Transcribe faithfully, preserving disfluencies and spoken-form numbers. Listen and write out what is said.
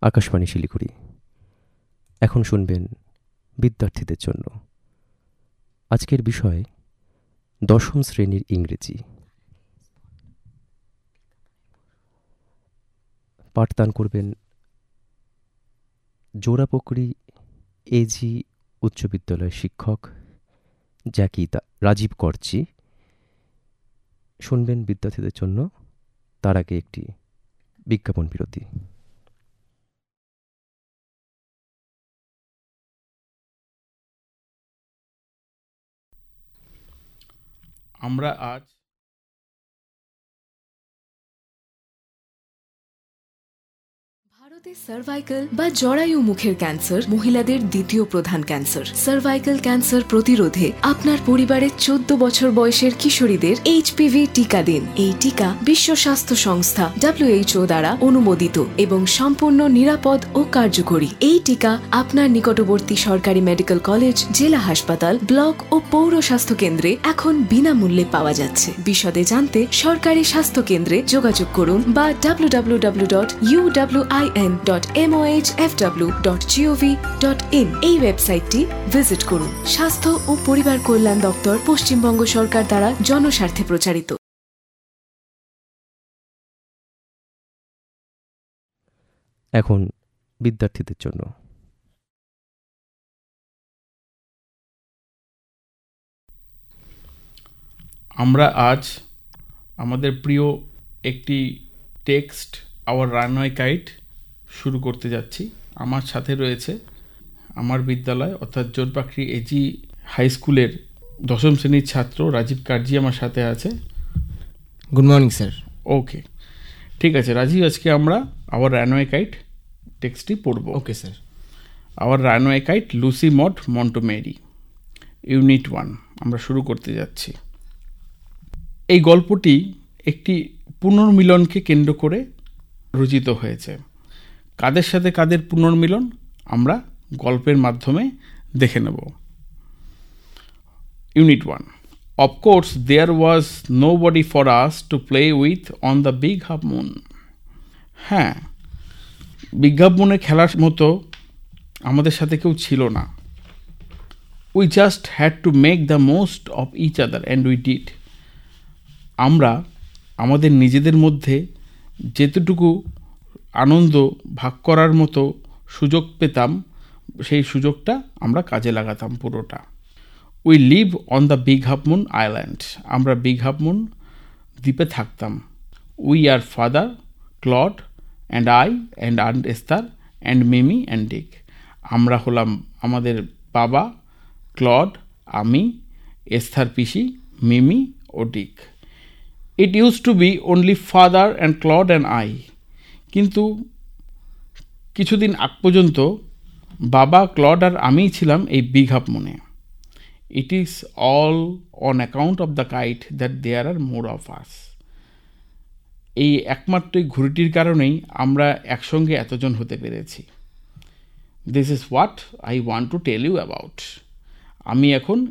আকাশবাণী শিলিগুড়ি। এখন শুনবেন বিদ্যার্থীদের জন্য। আজকের বিষয় দশম শ্রেণীর ইংরেজি। পাঠদান করবেন জোড়াপকড়ি এজি উচ্চ বিদ্যালয়ের শিক্ষক জ্যাকি রাজীব করচি। শুনবেন বিদ্যার্থীদের জন্য। তার আগে একটি বিজ্ঞাপন বিরতি। আমরা আজ ভারতে সার্ভাইকাল বা জরায়ু মুখের ক্যান্সার মহিলাদের দ্বিতীয় প্রধান ক্যান্সার। সার্ভাইকাল ক্যান্সার প্রতিরোধে আপনার পরিবারের চোদ্দ বছর বয়সের কিশোরীদের এইচপিভি টিকা দিন। এই টিকা বিশ্ব স্বাস্থ্য সংস্থা ডব্লিউএইচও দ্বারা অনুমোদিত এবং সম্পূর্ণ নিরাপদ ও কার্যকরী। এই টিকা আপনার নিকটবর্তী সরকারি মেডিকেল কলেজ, জেলা হাসপাতাল, ব্লক ও পৌর স্বাস্থ্য কেন্দ্রে এখন বিনামূল্যে পাওয়া যাচ্ছে। বিশদে জানতে সরকারি স্বাস্থ্য কেন্দ্রে যোগাযোগ করুন বা W W W dot U W I N dot M O H F W dot G O V dot in এই ওয়েবসাইটটি ভিজিট করুন। স্বাস্থ্য ও পরিবার কল্যাণ দপ্তর, পশ্চিমবঙ্গ সরকার দ্বারা জনস্বার্থে প্রচারিত। এখন বিদ্যার্থীদের জন্য। আমরা আজ আমাদের প্রিয় একটি টেক্সট আওয়ার রানওয়ে কাইট শুরু করতে যাচ্ছি। আমার সাথে রয়েছে আমার বিদ্যালয় অর্থাৎ জোরপাখড়ি এজি হাই স্কুলের দশম শ্রেণীর ছাত্র রাজীব কার্জি আমার সাথে আছে। Good morning sir. ওকে, ঠিক আছে রাজীব, আজকে আমরা আওয়ার রানওয়ে কাইট টেক্সটটি পড়ব। Okay sir. Hour runway kite Lucy mod মন্টোমেরি, unit one আমরা শুরু করতে যাচ্ছি। এই গল্পটি একটি পুনর্মিলনকে কেন্দ্র করে রচিত হয়েছে। কাদের সাথে কাদের পুনর্মিলন আমরা গল্পের মাধ্যমে দেখে নেব। Unit one. Of course, there was nobody for us to play with on the big half moon. হ্যাঁ, বিগ হাফ মুনে খেলার মতো আমাদের সাথে কেউ ছিল না। We just had to make the most of each other and we did. আমরা আমাদের নিজেদের মধ্যে যেতটুকু আনন্দ ভাগ করার মতো সুযোগ পেতাম সেই সুযোগটা আমরা কাজে লাগাতাম পুরোটা। We live on the big half moon island, আমরা বিগ হাফ মুন দ্বীপে থাকতাম। We are father, Claude and I and aunt এস্তার and Mimi and Dick, আমরা হলাম আমাদের বাবা, ক্লড, আমি, Esther PC, Mimi O Dick. It use to B only father and Claude and I, কিন্তু কিছুদিন আগ পর্যন্ত বাবা, ক্লড আর আমিই ছিলাম এই big half মুনে। It is all on account of the kite that there R more of us, এই একমাত্র ঘুড়িটির কারণেই আমরা একসঙ্গে এতজন হতে পেরেছি। This is what I want to tell you about, আমি এখন